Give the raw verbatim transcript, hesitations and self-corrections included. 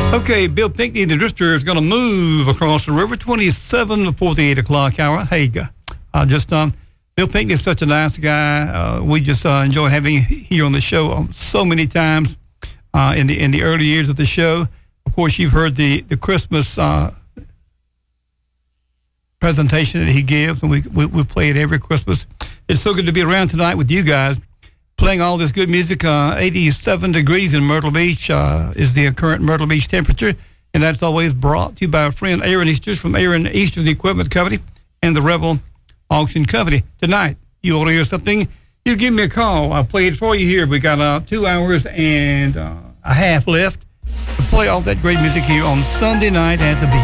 Okay, Bill Pinkney, the drifter, is going to move across the river, twenty-seven before the eight o'clock hour. Hey, uh, just um, Bill Pinkney is such a nice guy. Uh, we just uh, enjoyed having him here on the show um, so many times uh, in the in the early years of the show. Of course, you've heard the the Christmas uh, presentation that he gives, and we, we we play it every Christmas. It's so good to be around tonight with you guys, playing all this good music. Uh, eighty-seven degrees in Myrtle Beach uh, is the current Myrtle Beach temperature, and that's always brought to you by our friend Aaron Easters from Aaron Easters Equipment Company and the Rebel Auction Company. Tonight, you want to hear something, you give me a call. I'll play it for you here. We got uh, two hours and uh, a half left to play all that great music here on Sunday night at the beach.